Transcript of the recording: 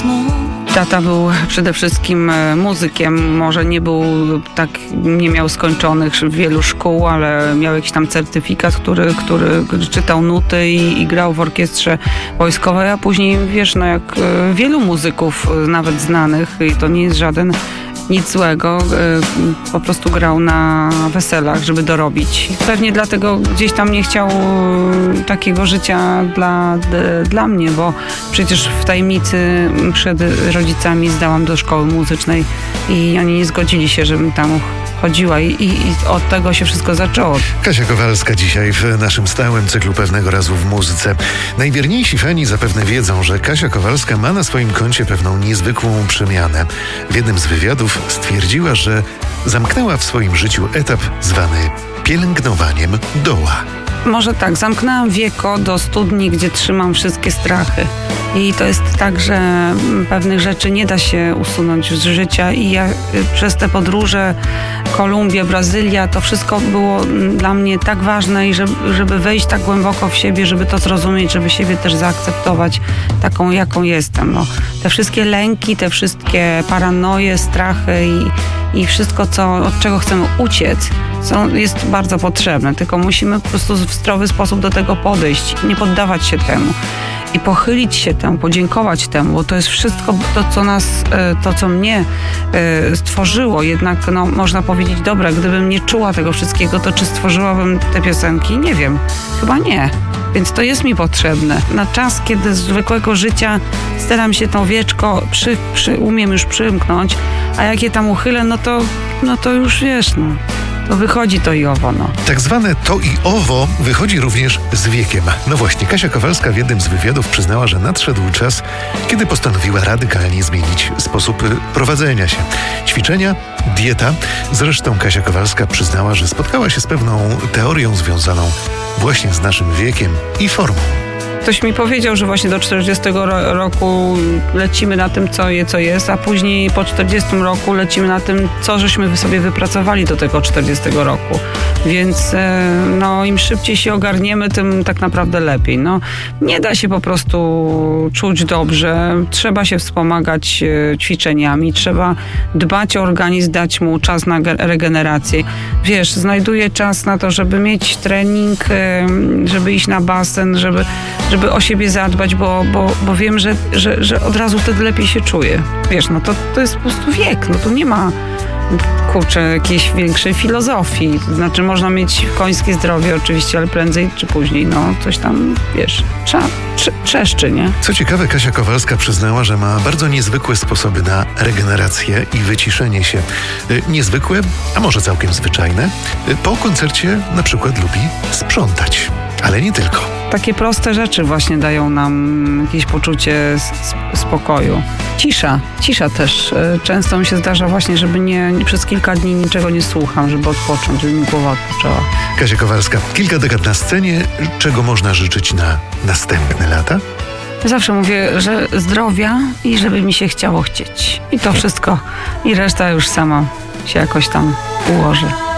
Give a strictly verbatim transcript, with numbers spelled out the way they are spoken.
snu. Tata był przede wszystkim muzykiem, może nie był tak, nie miał skończonych wielu szkół, ale miał jakiś tam certyfikat, który, który czytał nuty i, i grał w orkiestrze wojskowej, a później, wiesz, no jak wielu muzyków, nawet znanych, i to nie jest żaden nic złego, po prostu grał na weselach, żeby dorobić. Pewnie dlatego gdzieś tam nie chciał takiego życia dla, dla mnie, bo przecież w tajemnicy przed rodzicami zdałam do szkoły muzycznej i oni nie zgodzili się, żebym tam chodziła i, i, i od tego się wszystko zaczęło. Kasia Kowalska dzisiaj w naszym stałym cyklu Pewnego razu w muzyce. Najwierniejsi fani zapewne wiedzą, że Kasia Kowalska ma na swoim koncie pewną niezwykłą przemianę. W jednym z wywiadów stwierdziła, że zamknęła w swoim życiu etap zwany pielęgnowaniem doła. Może tak, zamknęłam wieko do studni, gdzie trzymam wszystkie strachy. I to jest tak, że pewnych rzeczy nie da się usunąć z życia i ja przez te podróże, Kolumbia, Brazylia, to wszystko było dla mnie tak ważne i żeby, żeby wejść tak głęboko w siebie, żeby to zrozumieć, żeby siebie też zaakceptować taką, jaką jestem. No, te wszystkie lęki, te wszystkie paranoje, strachy i, i wszystko, co, od czego chcemy uciec, są, jest bardzo potrzebne. Tylko musimy po prostu w zdrowy sposób do tego podejść, nie poddawać się temu. I pochylić się temu, podziękować temu, bo to jest wszystko to, co nas, to, co mnie stworzyło. Jednak, no, można powiedzieć, dobra, gdybym nie czuła tego wszystkiego, to czy stworzyłabym te piosenki? Nie wiem. Chyba nie. Więc to jest mi potrzebne. Na czas, kiedy z zwykłego życia staram się tą wieczko, przy, przy, umiem już przymknąć, a jak je tam uchylę, no to, no to już wiesz, no. To wychodzi to i owo, no. Tak zwane to i owo wychodzi również z wiekiem. No właśnie, Kasia Kowalska w jednym z wywiadów przyznała, że nadszedł czas, kiedy postanowiła radykalnie zmienić sposób prowadzenia się. Ćwiczenia, dieta. Zresztą Kasia Kowalska przyznała, że spotkała się z pewną teorią związaną właśnie z naszym wiekiem i formą. Ktoś mi powiedział, że właśnie do czterdziestego ro- roku lecimy na tym, co je, co jest, a później po czterdziestym roku lecimy na tym, co żeśmy sobie wypracowali do tego czterdziestego roku. Więc e, no, im szybciej się ogarniemy, tym tak naprawdę lepiej. No, nie da się po prostu czuć dobrze. Trzeba się wspomagać e, ćwiczeniami, trzeba dbać o organizm, dać mu czas na ge- regenerację. Wiesz, znajduję czas na to, żeby mieć trening, e, żeby iść na basen, żeby żeby o siebie zadbać, bo, bo, bo wiem, że, że, że od razu wtedy lepiej się czuję. Wiesz, no to, to jest po prostu wiek, no tu nie ma, kurczę, jakiejś większej filozofii. To znaczy można mieć końskie zdrowie oczywiście, ale prędzej czy później, no coś tam, wiesz, trzeba, trze, trzeszczy, nie? Co ciekawe, Kasia Kowalska przyznała, że ma bardzo niezwykłe sposoby na regenerację i wyciszenie się. Niezwykłe, a może całkiem zwyczajne. Po koncercie na przykład lubi sprzątać, ale nie tylko. Takie proste rzeczy właśnie dają nam jakieś poczucie spokoju. Cisza, cisza też. Często mi się zdarza właśnie, żeby nie, nie przez kilka dni niczego nie słucham, żeby odpocząć, żeby mi głowa odpoczęła. Kasia Kowalska, kilka dekad na scenie. Czego można życzyć na następne lata? Zawsze mówię, że zdrowia i żeby mi się chciało chcieć. I to wszystko. I reszta już sama się jakoś tam ułoży.